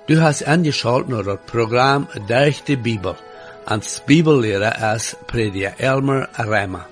Du hast angeschaut naar het programma Durch de Bibel, als Bibellehrer als prediker Elmer Rema.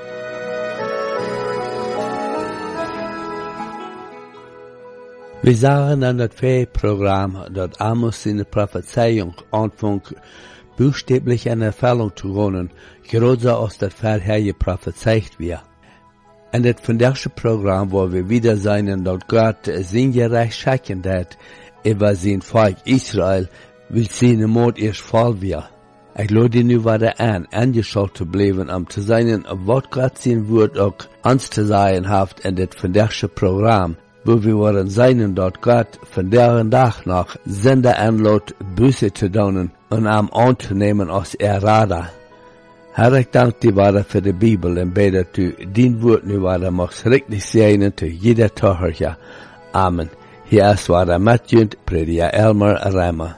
Wir sagen an das Programm, dat Amos in der Prophezeiung anfängt, buchstäblich eine Erfüllung zu wohnen, gerade so aus der vorher prophezeit wird. En das vandaagse Programm, wo wir wieder sein, dat Gott sein Gerecht schaffen hat, über sein Volk Israel, will seine Mord erst voll wird. Ich lade nu wieder angeschaut zu bleiben, zu sein, was Gott sein Wort auch uns zu sagen hat in das vandaagse Programm, wo wir wollen sein, dort Gott von deren Tag noch Sender anlädt, Buße zu tun und anzunehmen aus Radar. Herr, ich danke dir weiter für die Bibel und bete, du dein Wort nu weiter machst richtig sein zu jeder Tochter. Amen. Hier ist weiter Matthew, Prediger Elmer Rema.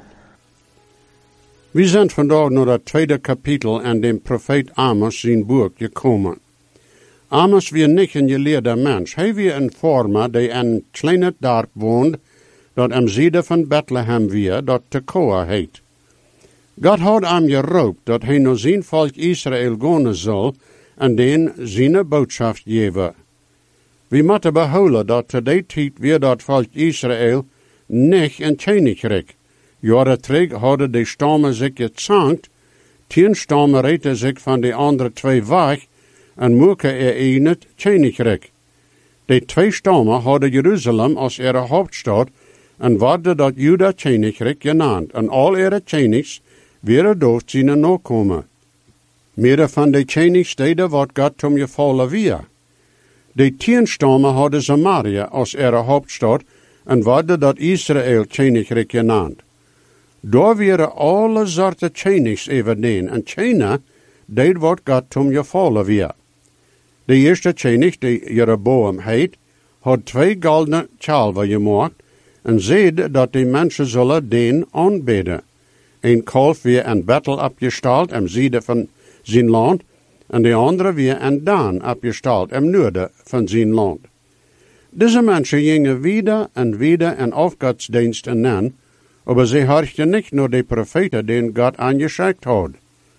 Wir sind vandaag naar het tweede kapitel en dem Prophet Amos zijn boek gekomen. Amos wie niet een geleerde mens. Hij wie een vormer die in een kleine dorp woont, dat am zuiden van Bethlehem wie, dat Tekoa heet. God had hem geroepen dat hij naar zijn volk Israël gaan zal en den zijn boodschap geven. We moeten behouden dat te die tijd weer dat volk Israël niet een koninkrijk. Jaren terug hadden de stammen zich gezankt, 10 stammen reten zich van de andere 2 weg en maken in het koninkrijk. De 2 stammen hadden Jeruzalem als ihre hoofdstad en werden dat Juda koninkrijk genaamd en al ihre konigs werden door zijn nakomen. Meer van de koningssteden wat God tom gevallen weer. De 10 stammen hadden Samaria als ihre hoofdstad en werden dat Israël koninkrijk genaamd. Daar waren alle soorten konigs eveneens en China deed wat God tom gevallen weer. De eerste koning, die Jeroboam heet, had 2 goldene kalven gemaakt en zeide dat de mensen zullen den aanbidden. Een kalf weer in Bethel opgesteld am zuiden van zijn land en de andere weer in Dan opgesteld am noorden van zijn land. Deze mensen gingen wieder in afgodsdiensten aan, aber sie horchten nicht nur die Propheten, den Gott angeschickt hat.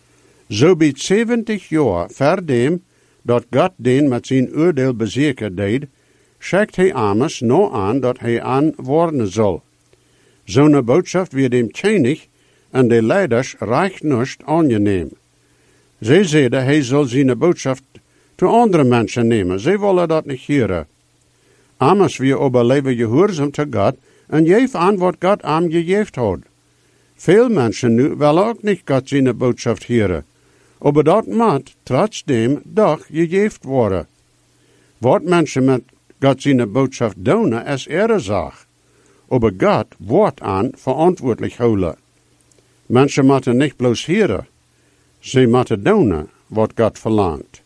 So bij 70 jaar vor dem, dat Gott den met zijn oordeel bezekerd deed, schickt hij Amos nou aan dat hij antwoorden zal. Zo'n boodschap weer dem koning en de leiders recht niet aangenehm. Zij zeiden hij zal zijn boodschap te andere mensen nemen. Zij willen dat niet horen. Amos weer overleven gehoorzaam te God en geef aan wat God hem gegeven had. Veel mensen nu willen ook niet God zijn boodschap horen. Aber dat moet trotzdem doch gegeven worden. Wat mensen met God zijn boodschap doen, is ihre zaak. Aber God wordt aan verantwoordelijk houden. Mensen moeten niet bloos horen. Ze moeten doen wat God verlangt.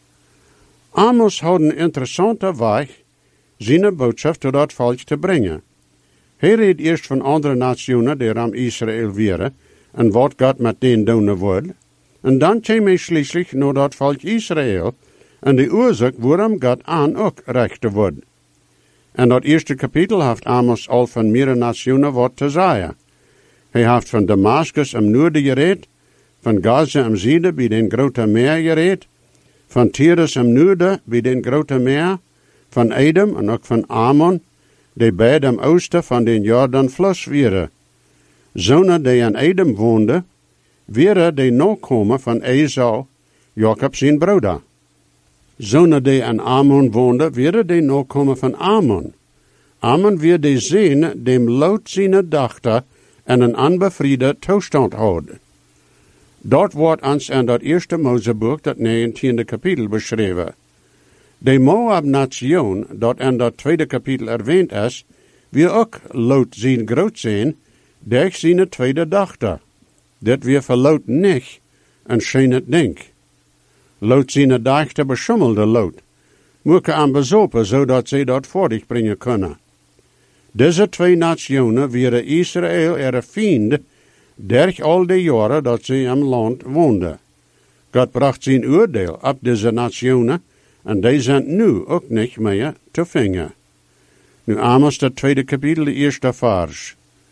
Amos had een interessante weg zijn boodschap tot dat volk te brengen. Hij reed eerst van andere nationen die aan Israël waren en wat God met hen doen wil. En dan kwam hij schließlich naar dat volk Israël en de oorzaak waarom God aan ook rechten wordt. En dat eerste kapitel heeft Amos al van meerdere nationen wat te zeggen. Hij heeft van Damascus am noorden gereed, van Gaza am zuiden bij den grote meer gereed, van Tyrus am noorden bij den grote meer, van Edom en ook van Ammon, die beide am oosten van den Jordanfluss waren. Zonen die in Edom woonden, waren de nakomen van Esau, Jacob zijn broeder. Zonen die in Ammon woonden, waren de nakomen van Ammon. Ammon weer de zin dem Lot zijn dochter en een onbevriede toestand had. Dat wordt ons in dat eerste Mozeboek, dat 19e kapitel, beschreven. De Moab-nation, dat in dat tweede kapitel erwähnt is, wie ook Lot zijn groot zijn, durch zijn tweede dochter. Dat weer voor Lot niet een schöne ding. Lot zijn dochter beschummelde Lot, moeke aan bezopen, zodat ze dat voort brengen kunnen. Deze 2 nationen waren Israël ihre vriend, durch al die jaren dat ze in land woonden. God bracht zijn oordeel op deze nationen, en die zijn nu ook niet meer te vinden. Nu Amos, dat tweede kapitel, de eerste vers.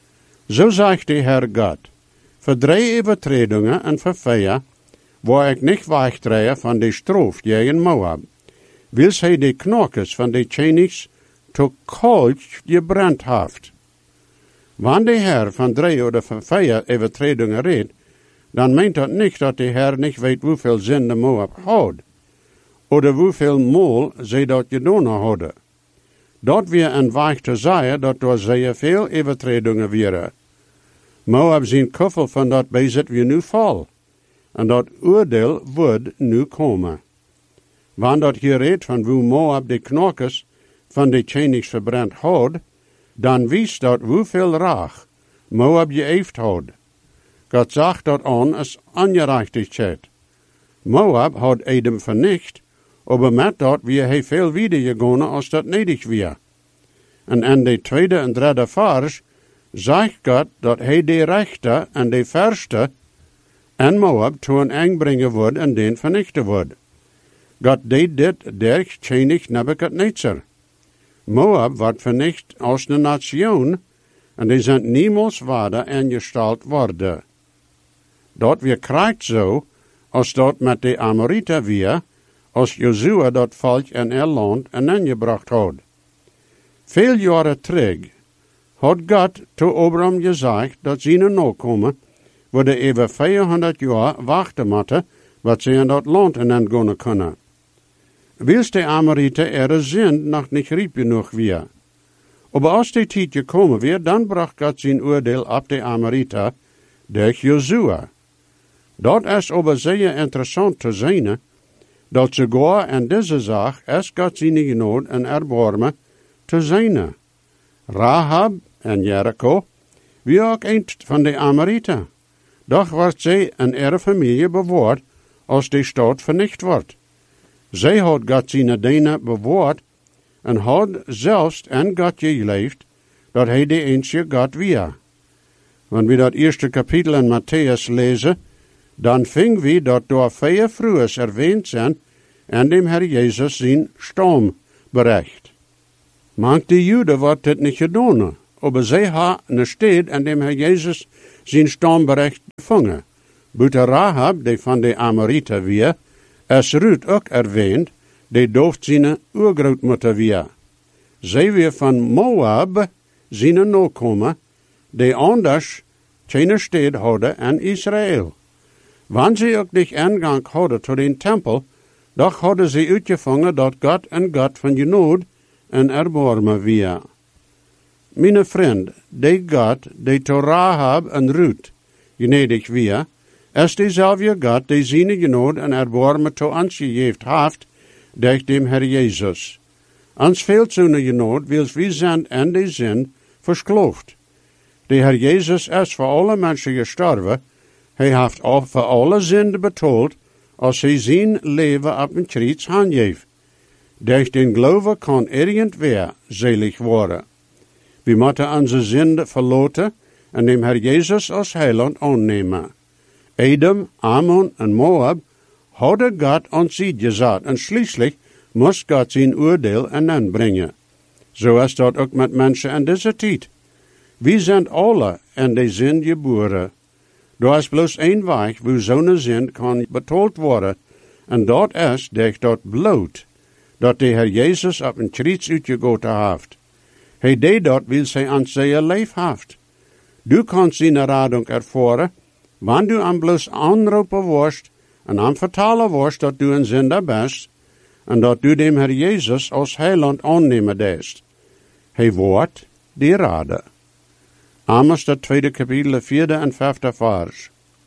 Zo zegt de Herr Gott, voor 3 overtredingen en voor 4, waar ik niet wegdrehe van de stroof tegen Moab, wils hij de knorkes van de Chenix tot koolch gebrand heeft. Wanneer de Herr van 3 of 4 overtredingen redt, dan meent dat niet dat de Herr niet weet hoeveel zin de Moab houdt, of hoeveel mol zij dat gedaan hadden. Dat weer een weg te zeggen dat door zeer veel overtredingen waren. Moab zijn kuffel van dat bezit weer nu vol, en dat oordeel wordt nu komen. Wanneer dat hier redt van hoe Moab de knorkes van de Chenix verbrand had, dan wijst dat hoeveel raag Moab geëeft had. God zag dat aan als ongerechtigheid. Moab had Edom vernicht, maar met dat weer hij veel wieder gegaan als dat nedig weer. En in de 2e en 3e vers zegt God dat hij de rechter en de verste en Moab toe een eng brengen wordt en den vernichten wordt. God deed dit durch König Nebuchadnezzar. Moab wordt vernicht als een nation en die zijn niemals waardig ingesteld worden. Dat weer krijgt zo, als dat met de Amorita weer, als Josua dat volk in er land en ingebracht had. Veel jaren terug had God te Abraham gezegd dat zijn nakomen worden over 400 jaar wachten moeten, wat ze in dat land in gaan kunnen. Wils de Amorita er zin nog niet riep genoeg weer. Maar als die tijd gekomen weer, dan bracht God zijn oordeel op de Amorita durch Josua. Dat is aber zeer interessant te zien, dat sogar in deze zaak is God zijn genade en erbarmen te zien. Rahab en Jericho, wie ook een van de Amorita. Doch wordt zij en ihre familie bewaard als de stad vernicht wordt. Zij had God zijn dienen bewaard en had zelfs in God geleefd dat hij de enige God weer. Wanneer we dat eerste kapitel in Matthäus lezen, dan vingen we dat door 4 vrouwen erwähnt zijn en dem Herr Jezus zijn stoombericht. Mank de Juden wordt dit niet gedaan, maar zij hebben een stad en dem Herr Jezus zijn stoombericht gevangen. Buiten Rahab, die van de Amorita weer, is Ruth ook erwähnt, die dooft zijn oergrootmoeder weer. Zij weer van Moab zijn nakomen, die anders geen stad hadden in Israël. Wanneer ze ook niet ingang hadden tot den tempel, doch hadden ze uitgevangen dat God en God van genade en erbarmen weer. Mijn vriend, de God, die to Rahab en Ruth gnedig weer, is dezelfde God die zijn genade en erbarmen to ons gegeven heeft, durch dem Herr Jezus. Ons veel zijn genade, wils we zijn in de zin verskloofd. De Herr Jezus is voor alle mensen gestorven. Hij heeft voor alle zinden betaald, als hij zijn leven op een kruis aangeeft. Durch den Glauben kan irgendwer selig worden. We moeten onze zinden verloten en dem Herr Jezus als heiland aannemen. Edom, Ammon en Moab hadden God ons ziet gezet en schließlich moest God zijn oordeel aanbrengen. Zo is dat ook met mensen in deze tijd. We zijn alle in de zin geboren. Er is bloos één weg waar zo'n zin kan betaald worden, en dat is durch dat bloed, dat de Herr Jezus op een kruis uitgegoten heeft. Hij deed dat, wil hij aan zijn leven heeft. Du kannst zijn radung ervaren, wanneer du aan bloos aanroepen worst, en aan vertalen worst dat du een zinder bent, en dat du dem Herr Jezus als heiland aannemen deest. Hij wordt die rade. Amos dat 2e kapitel, 4e en 5e vers.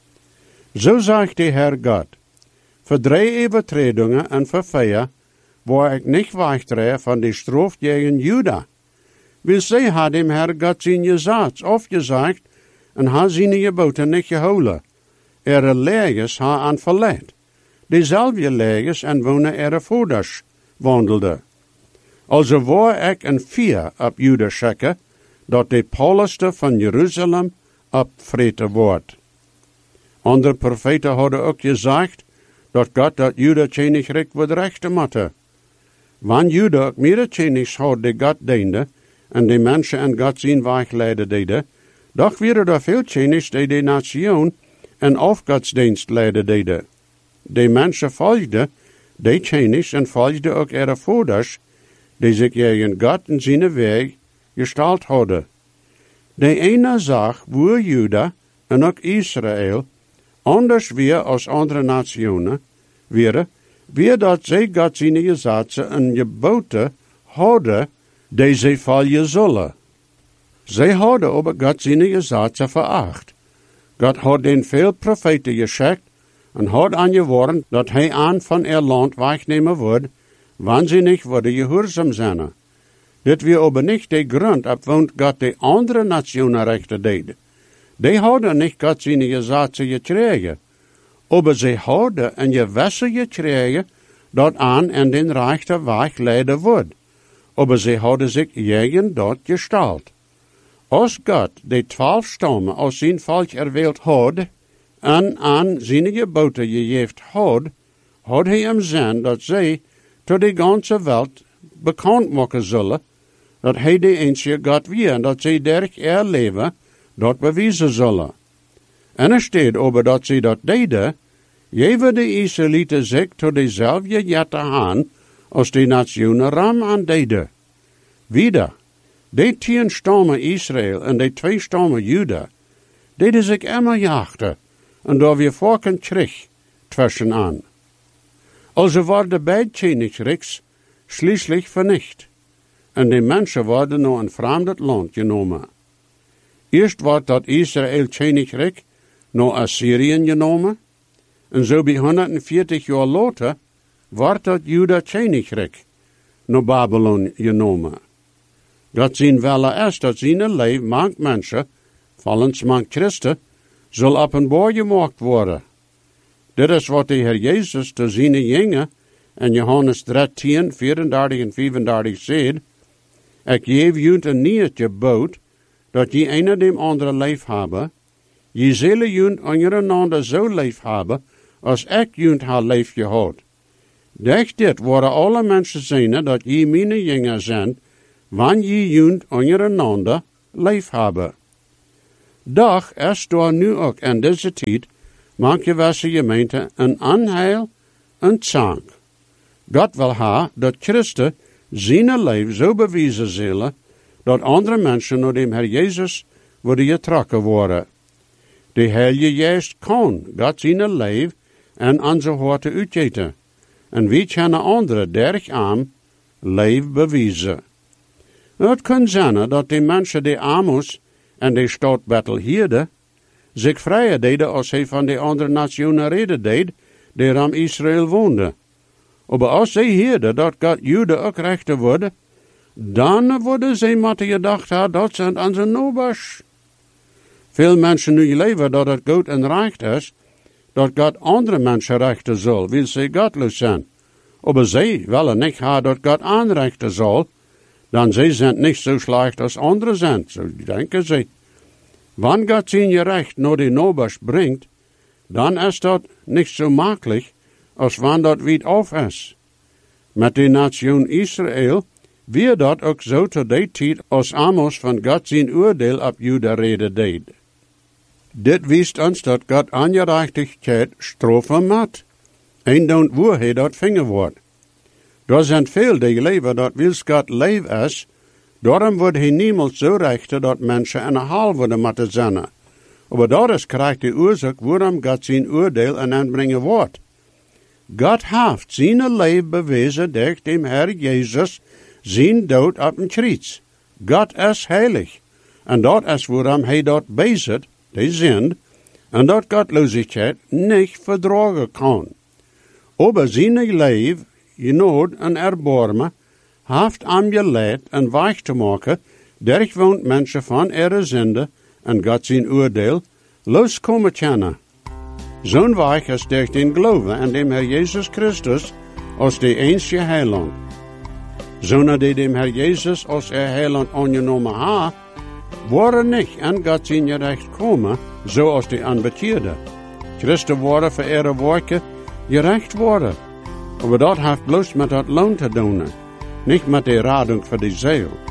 Zo zegt de Herr God, voor 3 overtredingen en voor 4, waar ik niet wegdrehe van de stroof tegen Juda. Wil zij had dem Herr God zijn gezet, of gezegd, en ha zijn geboten niet gehouden. Ere leges ha aan verleid. Dezelfde leges en wonen ere voeders wandelde. Also waar ik een 4 op Juda schikke, dat de Pauluste van Jeruzalem opvreten wordt. Andere profeten hadden ook gezegd dat God dat Juda tjenig rijk wordt rechten moeten. Wanneer Juda ook meer tjenig had die God diende en de mensen en God zijn weg leiden deden, Doch waren er veel tjeners die de nation en afgodsdienst leiden deden. De mensen volgden de tjeners en volgden ook ihre voeders, die zich in God en zijn weg gesteld hadden. De ene zag hoe Juda en ook Israël anders weer als andere nationen waren, weer dat zij God zijn gezaten en geboten hadden, die zij volgen zullen. Zij hadden over God zijn gezaten veracht. God had den veel profeten geschickt en had aangeworven dat hij aan van er land wegnemen wordt, wanneer ze niet worden gehoorzaam zijn. Dit weer aber niet de grond op want God de andere nationen rechten deed. Die hadden niet God zijn gezaten gekregen, aber zij hadden een gewisse gekregen dat aan en den rechten weg leiden wordt. Aber zij hadden zich tegen dat gesteld. Als God de 12 stammen als zijn volk erwählt had en aan zijn geboten gegeven had hij hem zin dat zij tot de ganze wereld bekend maken zullen, dat hij de enige God weer en dat zij derg leven, dat bewijzen zullen. En er staat over dat zij dat deden, geven de Israëlieten zich tot dezelfde jette aan als de nationen ram aan deden. Wieder, de 10 stammen Israël en de 2 stammen Juda, deden zich immer jachten en daar weer volken terug tussen aan. Also worden beide Königreichs schließlich vernicht en de mensen worden naar een vreemd land genomen. Eerst wordt dat Israël Königreich naar Assyrien genomen en zo bij 140 jaar later wordt dat Juda Königreich naar Babylon genomen. Dat zien wel is dat zijn leven mank mensen, vallens mank Christen, zal openbaar gemaakt worden. Dit is wat de Heer Jezus te zijn jongen in Johannes 13, 34 en 35 zegt, ik geef junt een nieuw gebod, dat je een dem andere lief hebben, je zullen junt ondereinander zo lief hebben, als ik junt haar lief gehad. Durch dit worden alle mensen zien dat je mijn jongen zijn, wanneer je junt ondereinander lief hebben. Doch is door nu ook in deze tijd, manche gewisse gemeente een aanheil en zank. God wil ha dat Christen zijn leven zo bewijzen zullen, dat andere mensen naar de Heer Jezus worden getrokken worden. De Heilige Geest kan God zijn leven en onze harten uitgeten. En wie kunnen anderen derg aan leven bewijzen. Het kan zijn dat de mensen die Amos en de stad Bethel hielden, zich vrijer deden als hij van de andere nationen reden deed, die aan Israël woonden. Maar als zij hielden dat God Juda ook rechter worden, dan worden zij maar gedacht dat zijn onze nobers. Veel mensen nu leven dat het goed en recht is, dat God andere mensen rechten zal, wil zij godloos zijn. Maar zij willen niet dat God aanrechten zal, dan zij zijn niet zo slecht als anderen zijn, zo denken zij. Wanneer God zijn recht naar de nobers brengt, dan is dat niet zo makkelijk als wanneer dat weit af is. Met de nation Israël weer dat ook zo tot die tijd als Amos van God zijn oordeel op Juda reden deed. Dit wist ons dat God ongerechtigheid straffen moet. En dan waar hij dat vinger wordt. Er zijn veel die leven dat wils God leef is, daarom wordt hij niemals zo rechten dat mensen in een haal worden moeten zijn. Maar dat is krijgt de oorzaak waarom God zijn oordeel en aanbrengen wordt. God heeft zijn leven bewezen door dem Heer Jezus zijn dood op een kruis. God is heilig. En dat is waarom hij dat bezet, de zin, en dat godloosheid niet verdragen kan. Aber zijn leven, genade en erbarmen, heeft hem geleid en weich te maken, derg woont mensen van ihre zonde en God zijn oordeel loskomen kunnen. Zo'n weich is durch den geloven en dem Herr Jezus Christus als de enige heiland. Zonen die dem Herr Jezus als heiland aangenomen ha, worden niet en God zijn recht komen, zoals die aanbetierden. Christen worden voor ihre werken gerecht worden. Maar dat heeft bloos met dat loon te doen, niet met de radung voor de ziel.